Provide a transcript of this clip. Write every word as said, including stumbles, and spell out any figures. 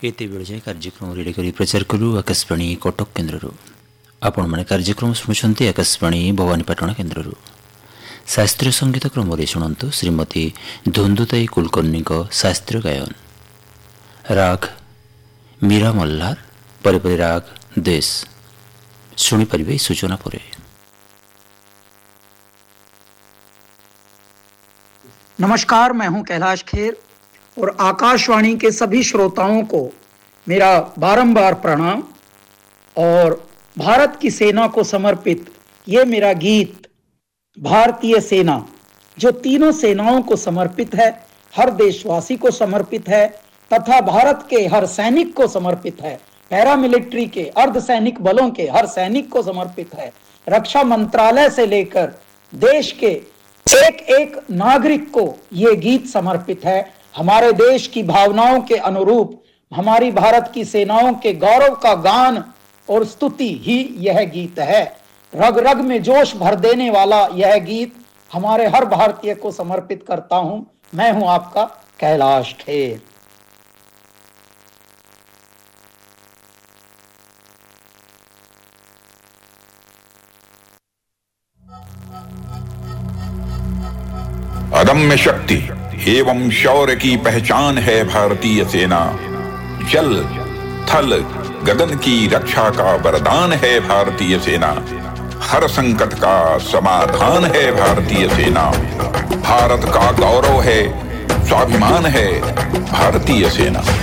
ଏତେବେଳେ ଯାଏ କାର୍ଯ୍ୟକ୍ରମ ରେଡି କରି ପ୍ରଚାର କରୁ ଆକାଶବାଣୀ କଟକ କେନ୍ଦ୍ରରୁ। ଆପଣମାନେ କାର୍ଯ୍ୟକ୍ରମ ଶୁଣୁଛନ୍ତି ଆକାଶବାଣୀ ଭବାନୀପାଟଣା କେନ୍ଦ୍ରରୁ। ଶାସ୍ତ୍ରୀୟ ସଙ୍ଗୀତ କ୍ରମରେ ଶୁଣନ୍ତୁ ଶ୍ରୀମତୀ ଧୁନ୍ଦୁତାଇ କୁଲକର୍ଣ୍ଣୀଙ୍କ ଶାସ୍ତ୍ରୀୟ ଗାୟନ। ରାଗ ମୀରା ମଲ୍ଲାର, ପରେ ପରେ ରାଗ ଦେଶ। ଶୁଣିପାରିବେ ଏହି ସୂଚନା ପରେ। नमस्कार, मैं हूं कैलाश खेर और आकाशवाणी के सभी श्रोताओं को मेरा बारंबार प्रणाम। और भारत की सेना को समर्पित ये मेरा गीत भारतीय सेना, जो तीनों सेनाओं को समर्पित है, हर देशवासी को समर्पित है तथा भारत के हर सैनिक को समर्पित है, पैरामिलिट्री के अर्धसैनिक बलों के हर सैनिक को समर्पित है, रक्षा मंत्रालय से लेकर देश के एक एक नागरिक को ये गीत समर्पित है। हमारे देश की भावनाओं के अनुरूप हमारी भारत की सेनाओं के गौरव का गान और स्तुति ही यह गीत है। रग रग में जोश भर देने वाला यह गीत हमारे हर भारतीय को समर्पित करता हूं। मैं हूं आपका कैलाश खेर। अदम्य शक्ति एवं शौर्य की पहचान है भारतीय सेना। जल थल गगन की रक्षा का वरदान है भारतीय सेना। हर संकट का समाधान है भारतीय सेना। भारत का गौरव है, स्वाभिमान है भारतीय सेना।